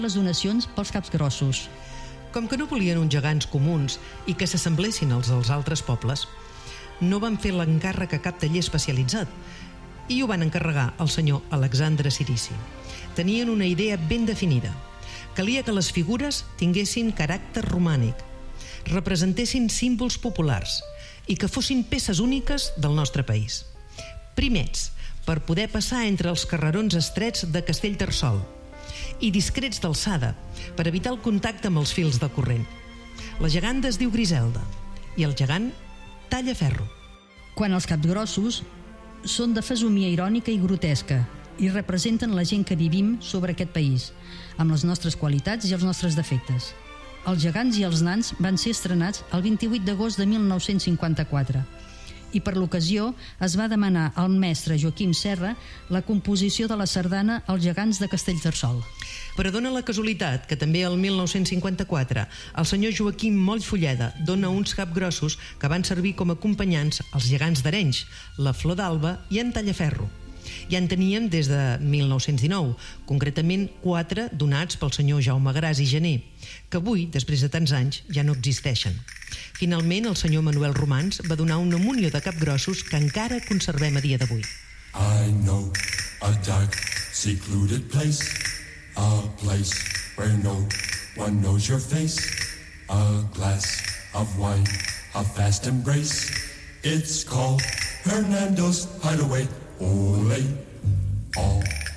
les donacions pels caps grossos. Com que no volien uns gegants comuns i que s'assemblessin als dels altres pobles, no van fer l'encàrrec a cap taller especialitzat i ho van encarregar al senyor Alexandre Cirici. Tenien una idea ben definida. Calia que les figures tinguessin caràcter romànic, representessin símbols populars i que fossin peces úniques del nostre país. Primets, per poder passar entre els carrerons estrets de Castellterçol, i discrets d'alçada, per evitar el contacte amb els fils del corrent. La geganta es diu Griselda i el gegant Tallaferro. Quan els capgrossos són de fesomia irònica i grotesca i representen la gent que vivim sobre aquest país, amb les nostres qualitats i els nostres defectes. Els gegants i els nans van ser estrenats el 28 d'agost de 1954 i per l'ocasió es va demanar al mestre Joaquim Serra la composició de la sardana Els gegants de Castellterçol. Però dona la casualitat que també el 1954 el senyor Joaquim Moll Fulleda dona uns capgrossos que van servir com a acompanyants als gegants d'Arenys, la Flor d'Alba i en Tallaferro. Ja en teníem des de 1919, concretament 4 donats pel senyor Jaume Gras i Gener, que avui, després de tants anys, ja no existeixen. Finalment, el senyor Manuel Romans va donar una munió de capgrossos que encara conservem a dia d'avui. I know a dark, secluded place, a place where no one knows your face, a glass of wine, a fast embrace. It's called Hernando's Hideaway. Ole, all